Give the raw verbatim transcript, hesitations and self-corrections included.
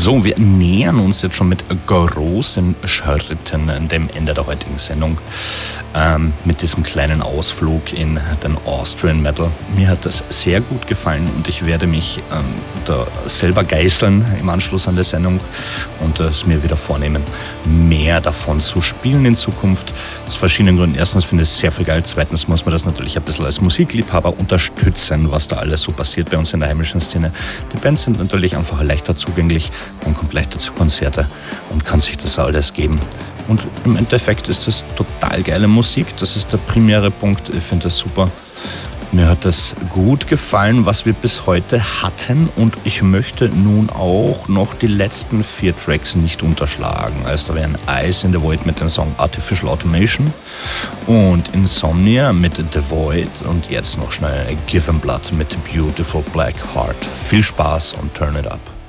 So, wir nähern uns jetzt schon mit großen Schritten dem Ende der heutigen Sendung ähm, mit diesem kleinen Ausflug in den Austrian Metal. Mir hat das sehr gut gefallen und ich werde mich ähm, da selber geißeln im Anschluss an die Sendung und es mir wieder vornehmen, mehr davon zu spielen in Zukunft. Aus verschiedenen Gründen. Erstens finde ich es sehr viel geil. Zweitens muss man das natürlich ein bisschen als Musikliebhaber unterstützen, was da alles so passiert bei uns in der heimischen Szene. Die Bands sind natürlich einfach leichter zugänglich. Man kommt leichter zu Konzerte und kann sich das alles geben. Und im Endeffekt ist das total geile Musik. Das ist der primäre Punkt. Ich finde das super. Mir hat das gut gefallen, was wir bis heute hatten. Und ich möchte nun auch noch die letzten vier Tracks nicht unterschlagen. Also da wären Eyes in the Void mit dem Song Artificial Automation und Insomnia mit The Void und jetzt noch schnell Give 'em Blood mit Beautiful Black Heart. Viel Spaß und turn it up.